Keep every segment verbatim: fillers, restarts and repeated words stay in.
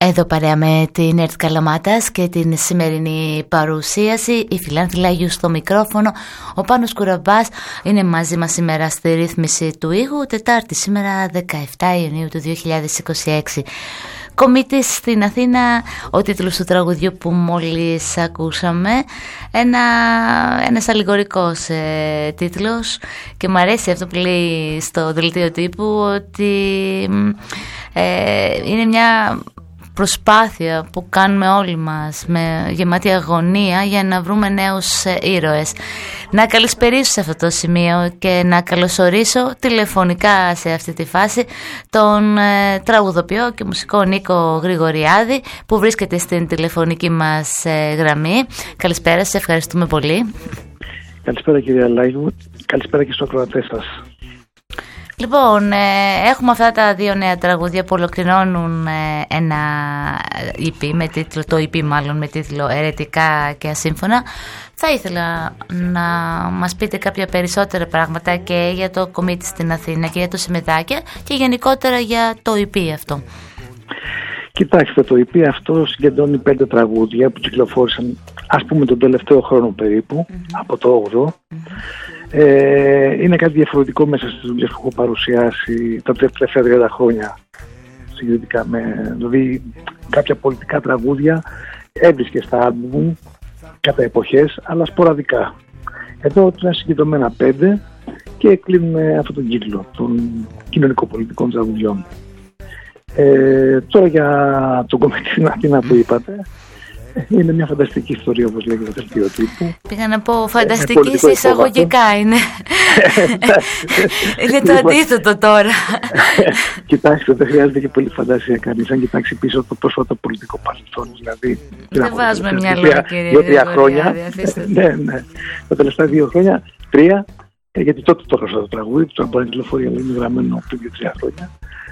Εδώ παρέα με την Ερτ Καλαμάτας και την σημερινή παρουσίαση, η Φιλάνθη Λάγιου στο μικρόφωνο, ο Πάνος Κουραμπάς είναι μαζί μας σήμερα στη ρύθμιση του ήχου, Τετάρτη σήμερα δεκαεφτά Ιουνίου του δύο χιλιάδες είκοσι έξι. Κομίτης στην Αθήνα, ο τίτλος του τραγουδιού που μόλις ακούσαμε, ένα, ένας αλληγορικός ε, τίτλος, και μου αρέσει αυτό που λέει στο δελτίο τύπου, ότι ε, είναι μια προσπάθεια που κάνουμε όλοι μας με γεμάτη αγωνία για να βρούμε νέους ήρωες. Να καλησπερίσω σε αυτό το σημείο και να καλωσορίσω τηλεφωνικά σε αυτή τη φάση τον ε, τραγουδοποιό και μουσικό Νίκο Γρηγοριάδη, που βρίσκεται στην τηλεφωνική μας ε, γραμμή. Καλησπέρα, σε ευχαριστούμε πολύ. Καλησπέρα κυρία Λάγιου, καλησπέρα και στους ακροατές σας. Λοιπόν, ε, έχουμε αυτά τα δύο νέα τραγούδια που ολοκληρώνουν ε, ένα ι πι με τίτλο, το ι πι μάλλον με τίτλο «Αιρετικά και ασύμφωνα». Θα ήθελα να μας πείτε κάποια περισσότερα πράγματα και για το κομίτι στην Αθήνα και για το Συμμετάκια και γενικότερα για το ι πι αυτό. Κοιτάξτε, το ι πι αυτό συγκεντρώνει πέντε τραγούδια που κυκλοφόρησαν, ας πούμε, τον τελευταίο χρόνο περίπου, mm-hmm. από το όγδοο. Mm-hmm. Ε, είναι κάτι διαφορετικό μέσα στις δουλειές που έχω παρουσιάσει τα τελευταία τριάντα χρόνια συγκριτικά με, δηλαδή κάποια πολιτικά τραγούδια έβρισκε στα άλμπουμ κατά εποχές, αλλά σποραδικά. Εδώ είναι συγκεντρωμένα πέντε και κλείνουμε αυτόν τον κύκλο των κοινωνικοπολιτικών τραγουδιών. Ε, τώρα για το κομμάτι στην Αθήνα που είπατε, είναι μια φανταστική ιστορία, όπως λέγεται το δελτίο τύπου. Πήγα να πω φανταστική σε εισαγωγικά είναι. Είναι το αντίθετο τώρα. Κοιτάξτε, δεν χρειάζεται και πολύ φαντασία κανείς. Αν κοιτάξει πίσω το πρόσφατο πολιτικό παρελθόν, δηλαδή. Δεν βάζουμε μυαλό, κύριε δύο-τρία χρόνια. Ναι, ναι. Τα τελευταία δύο χρόνια, τρία, γιατί τότε το έγραψα το τραγούδι, το μπορεί να τηλεφορεί, αλλά είναι γραμμένο πριν δύο-τρία χρόνια.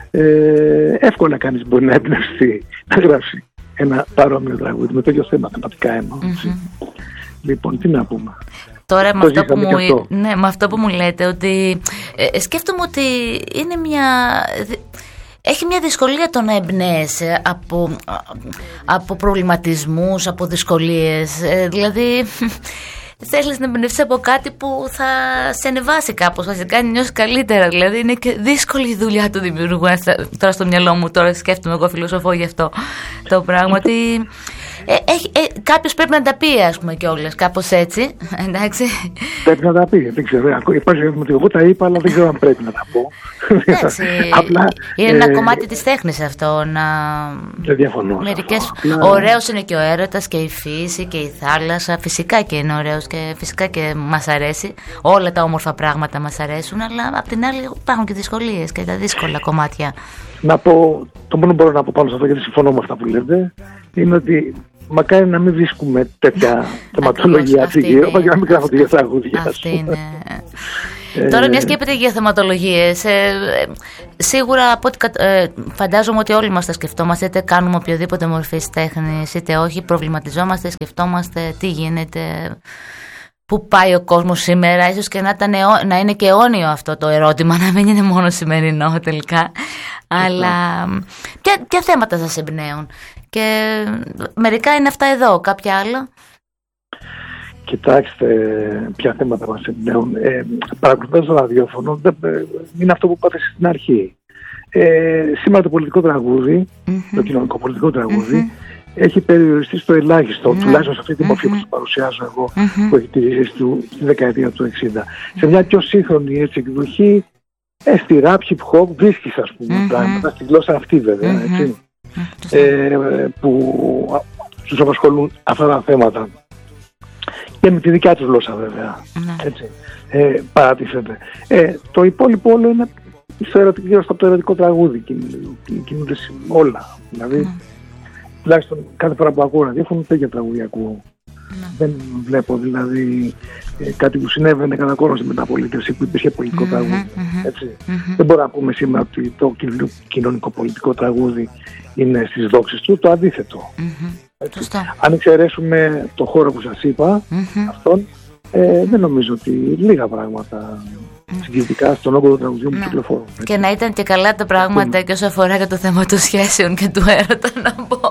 Εύκολα κανείς μπορεί να εμπνευστεί να γράψει ένα παρόμοιο τραγούδι με το ίδιο θέμα, θεματικά εννοώ. Mm-hmm. Λοιπόν, τι να πούμε. Τώρα με αυτό, που μου, αυτό. Ναι, με αυτό που μου λέτε, ότι ε, σκέφτομαι ότι είναι μια... Έχει μια δυσκολία το να εμπνέεσαι από, από προβληματισμούς, από δυσκολίες. Ε, δηλαδή... Θέλεις να εμπνευστείς από κάτι που θα σε ανεβάσει κάπως, θα σε κάνει νιώσεις καλύτερα. Δηλαδή είναι και δύσκολη η δουλειά του δημιουργού. Τώρα στο μυαλό μου, τώρα σκέφτομαι, εγώ φιλοσοφώ γι' αυτό το πράγμα. Ότι ε, ε, ε, κάποιος πρέπει να τα πει, ας πούμε, κιόλας, κάπως έτσι. Εντάξει. Πρέπει να τα πει, δεν ξέρω. Υπάρχει ότι εγώ τα είπα, αλλά δεν ξέρω αν πρέπει να τα πω. Έτσι. Απλά, είναι ε, ένα κομμάτι της τέχνης αυτό. Να... Δεν διαφωνώ. Μερικές... Ωραίος είναι και ο έρωτας και η φύση και η θάλασσα. Φυσικά και είναι ωραίος και φυσικά και μας αρέσει. Όλα τα όμορφα πράγματα μας αρέσουν, αλλά απ' την άλλη υπάρχουν και δυσκολίες και τα δύσκολα κομμάτια. Να πω, το μόνο που μπορώ να πω πάνω σε αυτό, γιατί συμφωνώ με αυτά που λέτε, είναι ότι μακάρι να μην βρίσκουμε τέτοια θεματολογία γύρω, για να μην γράφονται για τραγούδια. Αυτή είναι. Ε, Τώρα μια σκέπτεται για θεματολογίες. Ε, σίγουρα από ό,τι ε, φαντάζομαι ότι όλοι μας τα σκεφτόμαστε, είτε κάνουμε οποιοδήποτε μορφής τέχνης, είτε όχι, προβληματιζόμαστε, σκεφτόμαστε τι γίνεται, πού πάει ο κόσμος σήμερα. Ίσως και να, ήταν, να είναι και αιώνιο αυτό το ερώτημα, να μην είναι μόνο σημερινό τελικά. Αλλά ποια, ποια θέματα σας εμπνέουν? Και μερικά είναι αυτά εδώ, κάποια άλλα? Κοιτάξτε ποια θέματα μας εμπνέουν. Ε, παρακολουθώντας το ραδιόφωνο, είναι αυτό που είπατε στην αρχή. Ε, σήμερα το πολιτικό τραγούδι, mm-hmm. το κοινωνικό πολιτικό τραγούδι, mm-hmm. έχει περιοριστεί στο ελάχιστο, mm-hmm. τουλάχιστον σε αυτή τη μορφή mm-hmm. που σας παρουσιάζω εγώ, mm-hmm. που έχει τηρήσει στη δεκαετία του εξήντα. Mm-hmm. Σε μια πιο σύγχρονη έτσι, εκδοχή, ε, στη rap, hip hop, βρίσκεις, ας πούμε, mm-hmm. πράγματα, στη γλώσσα αυτή βέβαια, mm-hmm. έτσι, mm-hmm. ε, που τους απασχολούν αυτά τα θέματα. Και με τη δικιά τους γλώσσα βέβαια, mm-hmm. έτσι, ε, παρατίθεται. Ε, το υπόλοιπο όλο είναι γύρω στο ερωτικό τραγούδι, κινούνται όλα, δηλαδή. Mm. Τουλάχιστον κάθε φορά που ακούω ραδιόφωνο, τέτοια τραγούδια ακούω. Mm. Δεν βλέπω δηλαδή ε, κάτι που συνέβαινε κατά κόρο στη μεταπολίτευση που υπήρχε πολιτικό mm-hmm, τραγούδι. Mm-hmm, έτσι. Mm-hmm. Δεν μπορώ να πούμε σήμερα ότι το κοινωνικό πολιτικό τραγούδι είναι στις δόξες του, το αντίθετο. Mm-hmm. Αν εξαιρέσουμε το χώρο που σας είπα, mm-hmm. αυτόν, ε, δεν νομίζω ότι λίγα πράγματα συγκριτικά στον όγκο των τραγουδιών που κυκλοφορούν. Και να ήταν και καλά τα πράγματα και όσο αφορά και το θέμα των σχέσεων και του έρωτα, να πω.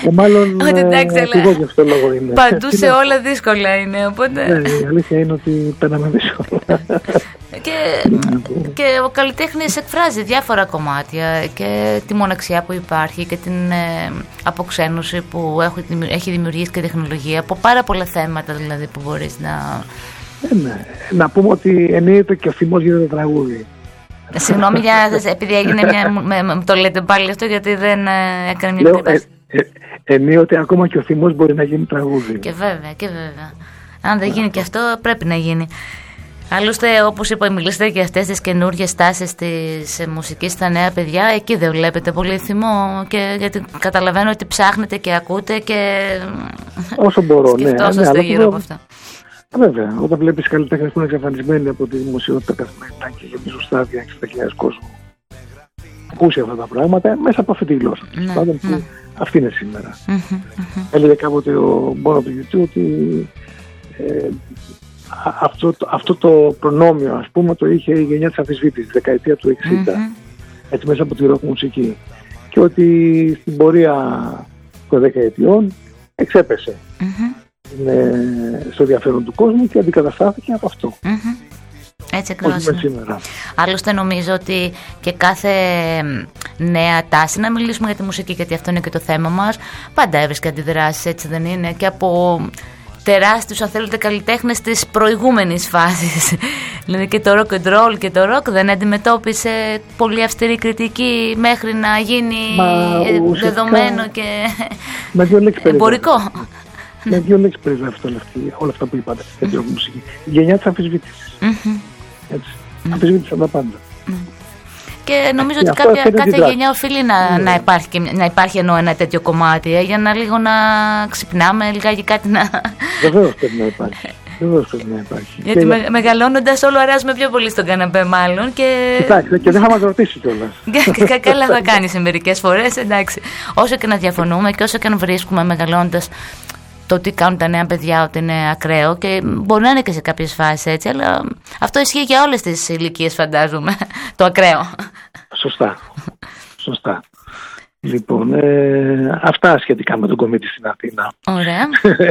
Ε, μάλλον εγώ γι' αυτό λόγο είναι. Παντού σε όλα δύσκολα είναι, οπότε... Ναι, η αλήθεια είναι ότι παίρναμε δύσκολα. Και, και ο καλλιτέχνης εκφράζει διάφορα κομμάτια και τη μοναξιά που υπάρχει και την ε, αποξένωση που έχει, έχει δημιουργήσει και η τεχνολογία από πάρα πολλά θέματα δηλαδή που μπορείς να... Ε, ναι. Να πούμε ότι εννοείται και ο θυμός γίνεται τραγούδι. Συγγνώμη, για, επειδή έγινε μια... με, με, το λέτε πάλι αυτό γιατί δεν ε, έκανε μια Λέω, ε, ε, εννοείται ακόμα και ο θυμός μπορεί να γίνει τραγούδι. Και βέβαια, και βέβαια. Αν δεν γίνει και αυτό πρέπει να γίνει. Άλλωστε, όπως είπα, μιλήσατε για αυτές τις καινούργιες τάσεις της μουσικής στα νέα παιδιά. Εκεί δεν βλέπετε πολύ θυμό, και, γιατί καταλαβαίνω ότι ψάχνετε και ακούτε και όσο μπορώ, σκεφτόσαστε ναι, ναι, γύρω από αυτά. Βέβαια, όταν βλέπεις καλλιτέχνες που είναι εξαφανισμένοι από τη δημοσιότητα καθημερινά και γεμίζουν στάδια εξήντα χιλιάδες κόσμου, ακούσει αυτά τα πράγματα μέσα από αυτή τη γλώσσα. Ναι, Πάντα ναι. που αυτή είναι σήμερα. Mm-hmm, mm-hmm. Έλεγε κάποτε ο Μπόνο του YouTube ότι ε, αυτό, το, αυτό το προνόμιο, ας πούμε, το είχε η γενιά της αμφισβήτησης, τη δεκαετία του εξήντα, mm-hmm. έτσι μέσα από τη ροκ μουσική. Και ότι στην πορεία των δεκαετιών εξέπεσε Mm-hmm. στο ενδιαφέρον του κόσμου και αντικαταστάθηκε από αυτό. Mm-hmm. Έτσι ακριβώς. σήμερα. Άλλωστε νομίζω ότι και κάθε νέα τάση, να μιλήσουμε για τη μουσική γιατί αυτό είναι και το θέμα μας, πάντα έβρισκε αντιδράσεις, έτσι δεν είναι, και από τεράστιους, αν θέλετε, καλλιτέχνες της προηγούμενης φάσης. Δηλαδή και το rock and roll και το rock δεν αντιμετώπισε πολύ αυστηρή κριτική μέχρι να γίνει Μα, δεδομένο και εμπορικό. Με δύο λέξεις περιγράφει όλα αυτά που είπατε για τη rock μουσική. Η γενιά της αμφισβήτησης. Έτσι. Αμφισβήτησαν τα πάντα. Και νομίζω ότι κάποια, κάθε γενιά οφείλει να, να, υπάρχει, και, να υπάρχει ενώ ένα τέτοιο κομμάτι, για να λίγο να ξυπνάμε, λιγάκι κάτι να... Βεβαίως πρέπει να υπάρχει. Βεβαίως πρέπει να υπάρχει. Γιατί και... με, μεγαλώνοντας όλο αράζουμε πιο πολύ στον καναπέ μάλλον και... Κοιτάξτε, και δεν θα μας ρωτήσει κιόλας. Καλά θα κάνει σε μερικές φορές, εντάξει. Όσο και να διαφωνούμε και όσο και να βρίσκουμε μεγαλώνοντας το τι κάνουν τα νέα παιδιά ότι είναι ακραίο, και μπορεί να είναι και σε κάποιες φάσεις έτσι, αλλά αυτό ισχύει για όλες τις ηλικίες, φαντάζομαι, το ακραίο. Σωστά, σωστά. Λοιπόν, ε, αυτά σχετικά με τον κομίτη στην Αθήνα. Ωραία.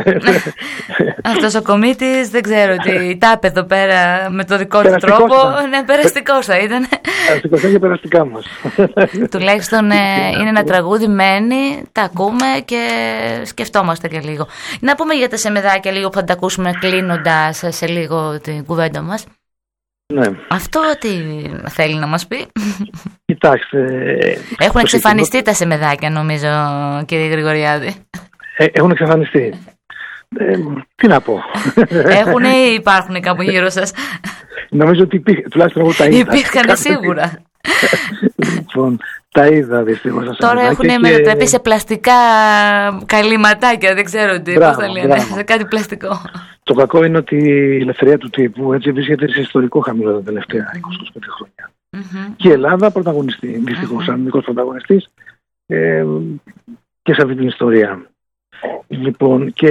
Αυτός ο κομίτης δεν ξέρω τι τα είπε εδώ πέρα με το δικό του τρόπο. Ναι, περαστικός θα ήταν. Περαστικός θα και περαστικά μας. Τουλάχιστον ε, είναι ένα τραγούδι, μένει, τα ακούμε και σκεφτόμαστε και λίγο. Να πούμε για τα σεμεδάκια λίγο που θα τα ακούσουμε κλείνοντας σε λίγο την κουβέντα μας. Ναι. Αυτό τι θέλει να μας πει? Κοιτάξτε, έχουν εξαφανιστεί τα σεμεδάκια νομίζω, κύριε Γρηγοριάδη. Ε, έχουν εξαφανιστεί. Ε, τι να πω. Έχουν ή υπάρχουν κάπου γύρω σας? Νομίζω ότι υπήρχαν, τουλάχιστον εγώ τα είδα. Υπήρχαν σίγουρα. Λοιπόν, τα είδα δυστυχώς. Τώρα έχουν και... μετατραπεί σε πλαστικά καλυματάκια, δεν ξέρω τι, πώς θα λένε, σε κάτι πλαστικό. Το κακό είναι ότι η ελευθερία του τύπου έτσι βρίσκεται σε ιστορικό χαμηλό τα τελευταία είκοσι με είκοσι πέντε χρόνια. Mm-hmm. Και η Ελλάδα πρωταγωνιστή, δυστυχώς, mm-hmm. σαν μικρός πρωταγωνιστής ε, και σε αυτή την ιστορία. Λοιπόν, και